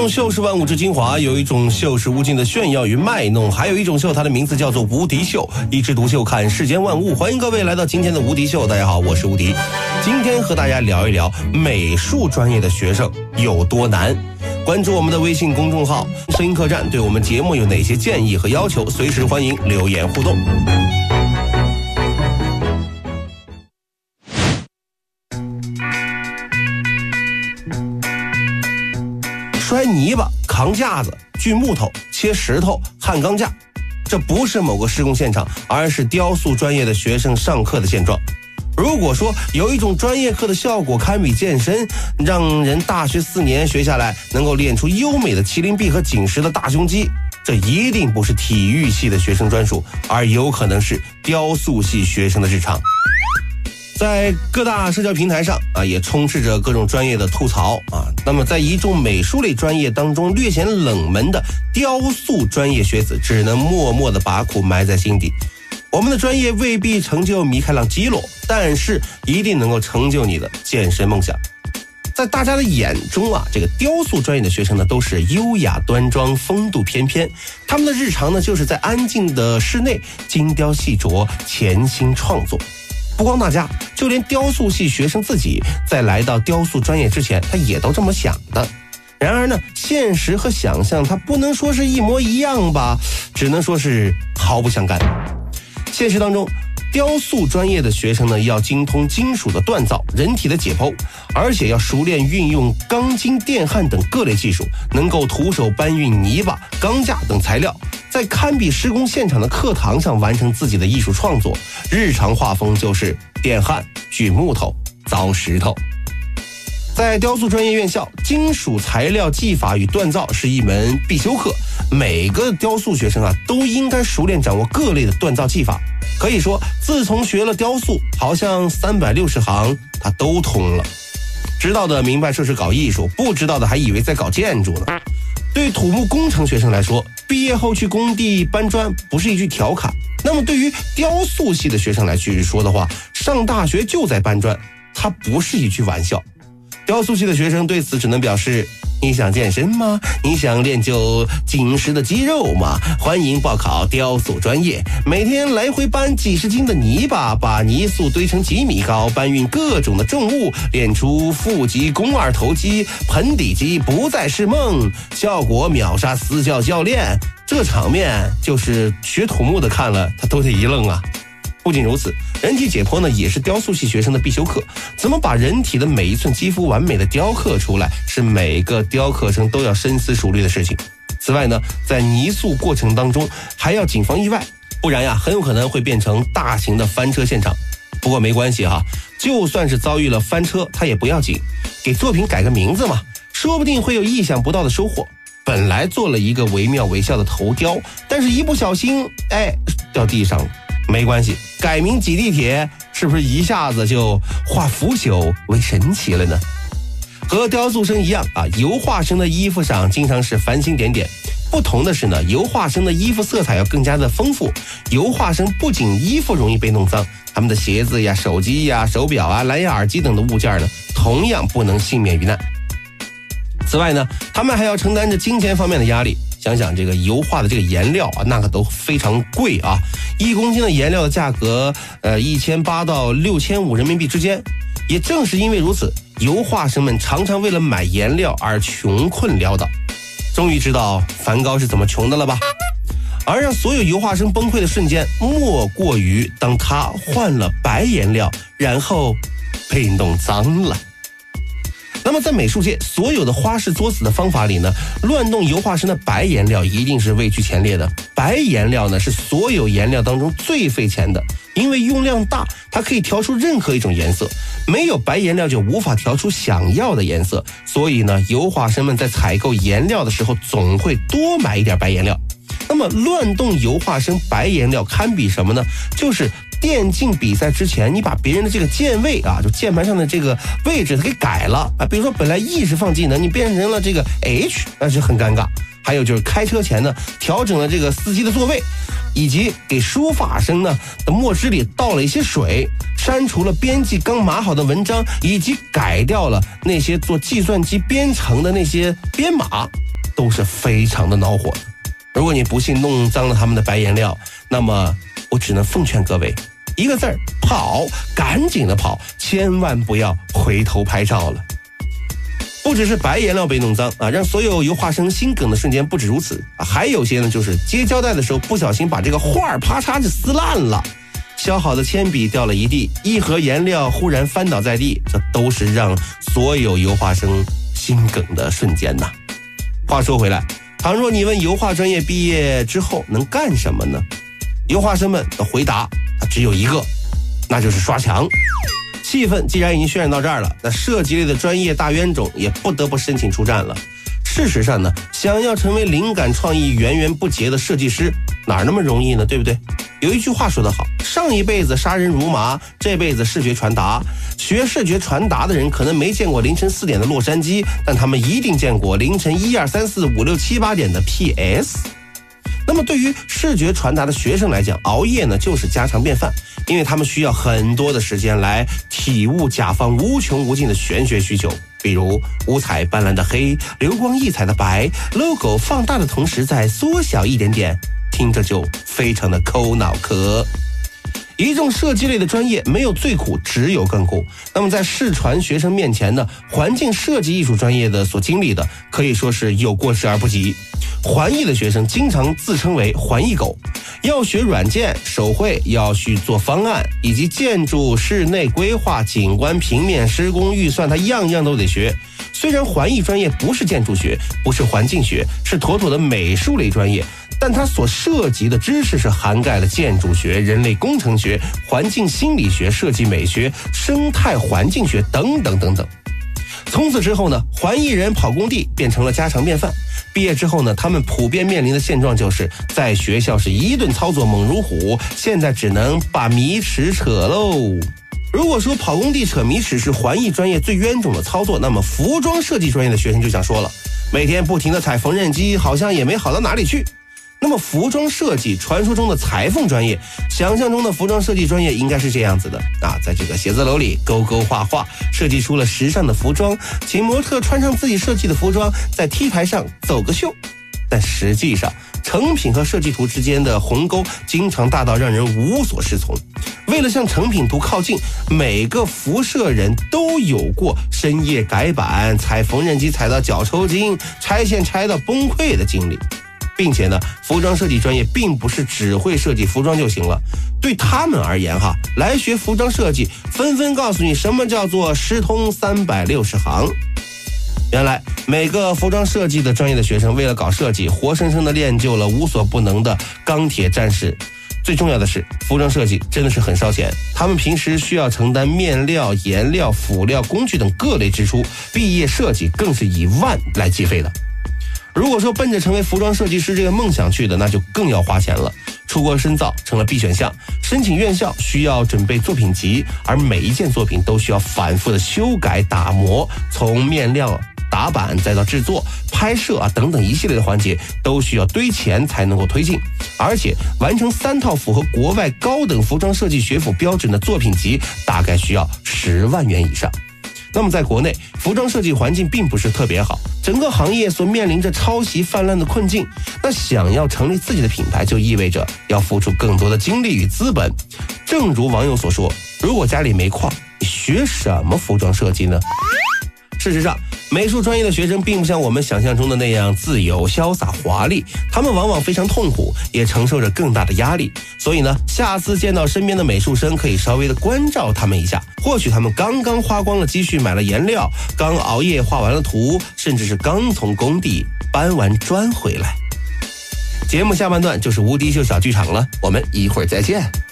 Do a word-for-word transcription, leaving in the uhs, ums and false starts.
种秀是万物之精华，有一种秀是无尽的炫耀与卖弄，还有一种秀它的名字叫做无敌秀。一枝独秀看世间万物，欢迎各位来到今天的无敌秀。大家好，我是无敌。今天和大家聊一聊美术专业的学生有多难。关注我们的微信公众号声音客栈，对我们节目有哪些建议和要求，随时欢迎留言互动。摔泥巴、扛架子、锯木头、切石头、焊钢架，这不是某个施工现场，而是雕塑专业的学生上课的现状。如果说有一种专业课的效果堪比健身，让人大学四年学下来能够练出优美的麒麟臂和紧实的大胸肌，这一定不是体育系的学生专属，而有可能是雕塑系学生的日常。在各大社交平台上啊，也充斥着各种专业的吐槽啊。那么在一众美术类专业当中，略显冷门的雕塑专业学子只能默默地把苦埋在心底。我们的专业未必成就米开朗基罗，但是一定能够成就你的健身梦想。在大家的眼中啊，这个雕塑专业的学生呢，都是优雅端庄、风度翩翩。他们的日常呢，就是在安静的室内精雕细琢、潜心创作。不光大家，就连雕塑系学生自己在来到雕塑专业之前，他也都这么想的。然而呢，现实和想象它不能说是一模一样吧，只能说是毫不相干。现实当中，雕塑专业的学生呢，要精通金属的锻造、人体的解剖，而且要熟练运用钢筋、电焊等各类技术，能够徒手搬运泥巴、钢架等材料，在堪比施工现场的课堂上完成自己的艺术创作。日常画风就是电焊、锯木头、凿石头。在雕塑专业院校，金属材料技法与锻造是一门必修课，每个雕塑学生啊都应该熟练掌握各类的锻造技法。可以说，自从学了雕塑，好像三百六十行他都通了。知道的明白这是搞艺术，不知道的还以为在搞建筑呢。对土木工程学生来说，毕业后去工地搬砖不是一句调侃，那么对于雕塑系的学生来去说的话，上大学就在搬砖，它不是一句玩笑。雕塑系的学生对此只能表示，你想健身吗？你想练就紧实的肌肉吗？欢迎报考雕塑专业，每天来回搬几十斤的泥巴，把泥塑堆成几米高，搬运各种的重物，练出腹肌、肱二头肌、盆底肌，不再是梦，效果秒杀私教教练。这场面就是学土木的看了他都得一愣啊。不仅如此，人体解剖呢也是雕塑系学生的必修课。怎么把人体的每一寸肌肤完美的雕刻出来，是每个雕刻生都要深思熟虑的事情。此外呢，在泥塑过程当中还要谨防意外，不然呀很有可能会变成大型的翻车现场。不过没关系哈，就算是遭遇了翻车，它也不要紧，给作品改个名字嘛，说不定会有意想不到的收获。本来做了一个惟妙惟肖的头雕，但是一不小心哎掉地上了，没关系，改名挤地铁，是不是一下子就化腐朽为神奇了呢？和雕塑生一样啊，油画生的衣服上经常是繁星点点。不同的是呢，油画生的衣服色彩要更加的丰富。油画生不仅衣服容易被弄脏，他们的鞋子呀、手机呀、手表啊、蓝牙耳机等的物件呢，同样不能幸免于难。此外呢，他们还要承担着金钱方面的压力。想想这个油画的这个颜料啊，那个都非常贵啊，一公斤的颜料的价格，呃，一千八到六千五人民币之间。也正是因为如此，油画生们常常为了买颜料而穷困潦倒。终于知道梵高是怎么穷的了吧？而让所有油画生崩溃的瞬间，莫过于当他换了白颜料，然后被弄脏了。那么在美术界，所有的花式作死的方法里呢，乱动油画生的白颜料一定是位居前列的。白颜料呢是所有颜料当中最费钱的，因为用量大，它可以调出任何一种颜色，没有白颜料就无法调出想要的颜色，所以呢，油画生们在采购颜料的时候总会多买一点白颜料。那么乱动油画生白颜料堪比什么呢？就是电竞比赛之前，你把别人的这个键位啊，就键盘上的这个位置它给改了啊，比如说本来 E 是放技能，你变成了这个 H， 那是很尴尬。还有就是开车前呢，调整了这个司机的座位，以及给书法生呢的墨汁里倒了一些水，删除了编辑刚码好的文章，以及改掉了那些做计算机编程的那些编码。 都是非常的恼火的。如果你不幸弄脏了他们的白颜料，那么我只能奉劝各位一个字儿：跑，赶紧的跑，千万不要回头拍照了。不只是白颜料被弄脏啊，让所有油画生心梗的瞬间不止如此啊，还有些呢就是接胶带的时候不小心把这个画啪嚓就撕烂了，削好的铅笔掉了一地，一盒颜料忽然翻倒在地，这都是让所有油画生心梗的瞬间呐。话说回来，倘若你问油画专业毕业之后能干什么呢？油画生们的回答只有一个，那就是刷墙。气氛既然已经渲染到这儿了，那设计类的专业大冤种也不得不申请出战了。事实上呢，想要成为灵感创意源源不竭的设计师，哪那么容易呢？对不对？有一句话说得好，上一辈子杀人如麻，这辈子视觉传达。学视觉传达的人可能没见过凌晨四点的洛杉矶，但他们一定见过凌晨一二三四五六七八点的 P S。那么对于视觉传达的学生来讲，熬夜呢就是家常便饭，因为他们需要很多的时间来体悟甲方无穷无尽的玄学需求，比如五彩斑斓的黑，流光溢彩的白， logo 放大的同时再缩小一点点，听着就非常的抠脑壳。一众设计类的专业没有最苦，只有更苦。那么在视传学生面前呢，环境设计艺术专业的所经历的可以说是有过之而不及。环艺的学生经常自称为环艺狗，要学软件、手绘，要去做方案，以及建筑、室内规划、景观、平面、施工预算，他样样都得学。虽然环艺专业不是建筑学，不是环境学，是妥妥的美术类专业，但它所涉及的知识是涵盖了建筑学、人类工程学、环境心理学、设计美学、生态环境学等等等等。从此之后呢，环艺人跑工地变成了家常便饭。毕业之后呢，他们普遍面临的现状就是在学校是一顿操作猛如虎，现在只能把米尺扯喽。如果说跑工地扯米尺是环艺专业最冤种的操作，那么服装设计专业的学生就想说了，每天不停地踩缝纫机，好像也没好到哪里去。那么服装设计，传说中的裁缝专业，想象中的服装设计专业应该是这样子的啊，在这个写字楼里勾勾画画，设计出了时尚的服装，请模特穿上自己设计的服装，在 T 台上走个秀。但实际上，成品和设计图之间的鸿沟经常大到让人无所适从。为了向成品图靠近，每个服设人都有过深夜改版、踩缝纫机踩到脚抽筋、拆线拆到崩溃的经历。并且呢，服装设计专业并不是只会设计服装就行了，对他们而言哈，来学服装设计，纷纷告诉你什么叫做师通三百六十行。原来每个服装设计的专业的学生为了搞设计，活生生的练就了无所不能的钢铁战士。最重要的是，服装设计真的是很烧钱，他们平时需要承担面料、颜料、辅料、工具等各类支出，毕业设计更是以万来计费的。如果说奔着成为服装设计师这个梦想去的，那就更要花钱了。出国深造成了必选项，申请院校需要准备作品集，而每一件作品都需要反复的修改打磨，从面料打版再到制作、拍摄啊等等一系列的环节，都需要堆钱才能够推进。而且完成三套符合国外高等服装设计学府标准的作品集，大概需要十万元以上。那么在国内，服装设计环境并不是特别好，整个行业所面临着抄袭泛滥的困境。那想要成立自己的品牌，就意味着要付出更多的精力与资本。正如网友所说，如果家里没矿，你学什么服装设计呢？事实上，美术专业的学生并不像我们想象中的那样自由、潇洒、华丽，他们往往非常痛苦，也承受着更大的压力。所以呢，下次见到身边的美术生，可以稍微的关照他们一下。或许他们刚刚花光了积蓄买了颜料，刚熬夜画完了图，甚至是刚从工地搬完砖回来。节目下半段就是无敌秀小剧场了，我们一会儿再见。